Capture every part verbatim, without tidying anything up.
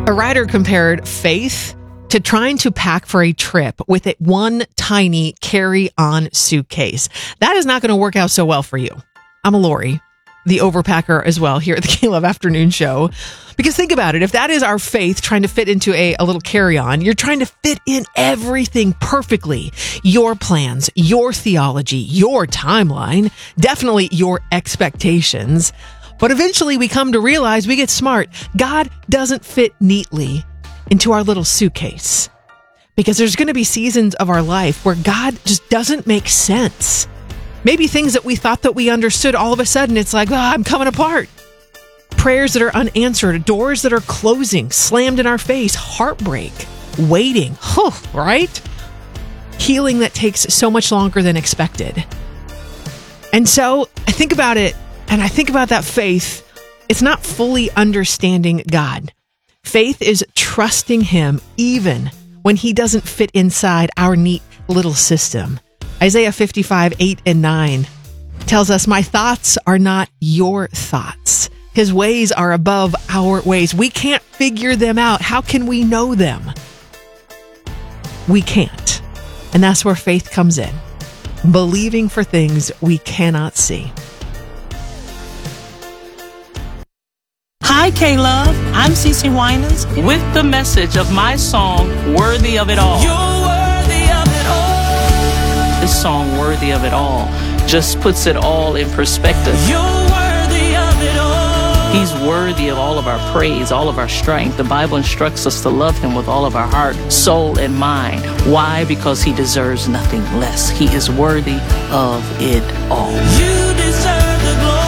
A writer compared faith to trying to pack for a trip with it one tiny carry-on suitcase. That is not going to work out so well for you. I'm Lori, the overpacker as well, here at the K-Love Afternoon Show. Because think about it, if that is our faith trying to fit into a, a little carry-on, you're trying to fit in everything perfectly. Your plans, your theology, your timeline, definitely your expectations. But eventually we come to realize, we get smart, God doesn't fit neatly into our little suitcase. Because there's going to be seasons of our life where God just doesn't make sense. Maybe things that we thought that we understood, all of a sudden it's like, oh, I'm coming apart. Prayers that are unanswered, doors that are closing, slammed in our face, heartbreak, waiting, huh, right? Healing that takes so much longer than expected. And so I think about it, and I think about that faith. It's not fully understanding God. Faith is trusting Him even when He doesn't fit inside our neat little system. Isaiah fifty-five, eight and nine tells us, my thoughts are not your thoughts. His ways are above our ways. We can't figure them out. How can we know them? We can't. And that's where faith comes in. Believing for things we cannot see. Hi, K-Love. I'm Cece Winans with the message of my song, Worthy of It All. You're worthy of it all. This song, Worthy of It All, just puts it all in perspective. You're worthy of it all. He's worthy of all of our praise, all of our strength. The Bible instructs us to love Him with all of our heart, soul, and mind. Why? Because He deserves nothing less. He is worthy of it all. You deserve the glory.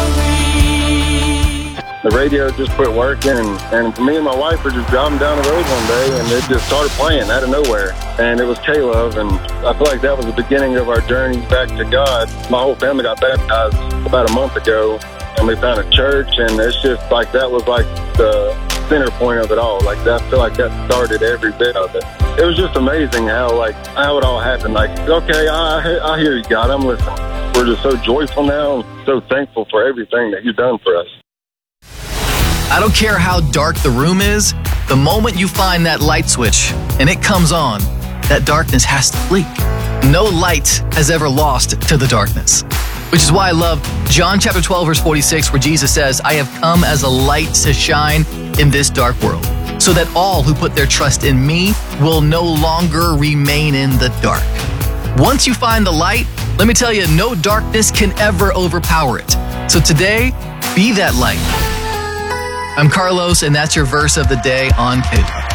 The radio just quit working, and, and me and my wife were just driving down the road one day, and it just started playing out of nowhere. And it was K-Love, and I feel like that was the beginning of our journey back to God. My whole family got baptized about a month ago, and we found a church, and it's just like that was like the center point of it all. Like I feel like that started every bit of it. It was just amazing how like how it all happened. Like, okay, I I hear you, God, I'm listening. We're just so joyful now, and so thankful for everything that You've done for us. I don't care how dark the room is, the moment you find that light switch and it comes on, that darkness has to flee. No light has ever lost to the darkness. Which is why I love John chapter twelve, verse forty-six, where Jesus says, I have come as a light to shine in this dark world, so that all who put their trust in me will no longer remain in the dark. Once you find the light, let me tell you, no darkness can ever overpower it. So today, be that light. I'm Carlos, and that's your verse of the day on K-Love.